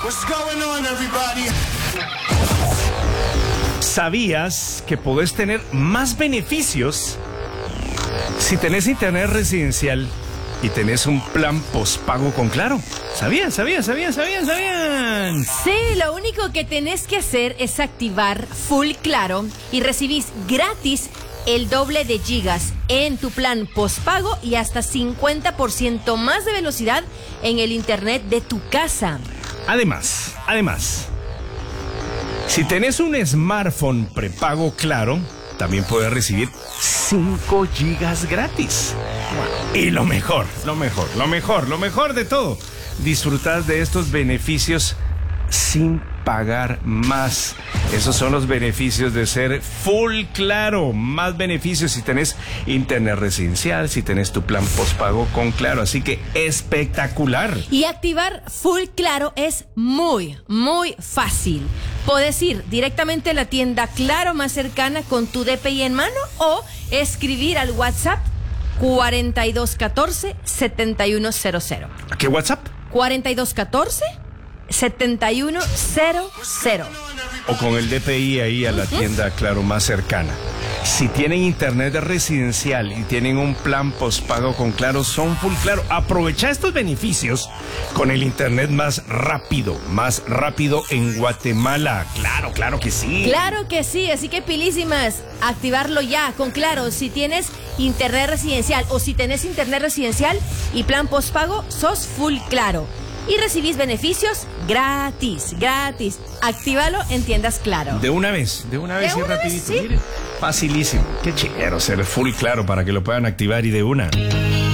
What's going on, everybody? ¿Sabías que podés tener más beneficios si tenés internet residencial y tenés un plan postpago con Claro? ¿Sabían? Sí, lo único que tenés que hacer es activar Full Claro y recibís gratis el doble de gigas en tu plan postpago y hasta 50% más de velocidad en el internet de tu casa. Además, si tenés un smartphone prepago Claro, también puedes recibir 5 gigas gratis. Y lo mejor de todo, disfrutar de estos beneficios sin pagar más. Esos son los beneficios de ser Full Claro. Más beneficios si tenés internet residencial, si tenés tu plan postpago con Claro. Así que espectacular. Y activar Full Claro es muy fácil. Podés ir directamente a la tienda Claro más cercana con tu DPI en mano o escribir al WhatsApp 4214-7100. ¿A qué WhatsApp? 4214-7100. O con el DPI ahí a la tienda Claro más cercana. Si tienen internet residencial y tienen un plan postpago con Claro, son Full Claro. Aprovecha estos beneficios con el internet más rápido en Guatemala. Claro que sí. Claro que sí, así que pilísimas, activarlo ya con Claro. Si tienes internet residencial o si tenés internet residencial y plan postpago, sos Full Claro. Y recibís beneficios gratis. Actívalo en tiendas Claro. De una vez y rapidito. Sí. Mire, facilísimo. Qué chingero ser Full Claro para que lo puedan activar y de una.